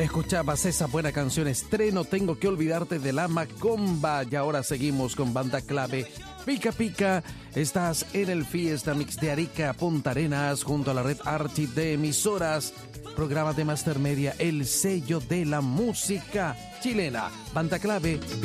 Escuchabas esa buena canción estreno, Tengo que olvidarte, de la Macomba. Y ahora seguimos con Banda Clave, Pica Pica. Estás en el Fiesta Mix de Arica, Punta Arenas, junto a la red Archie de emisoras. Programa de Master Media, el sello de la música chilena. Banda Clave.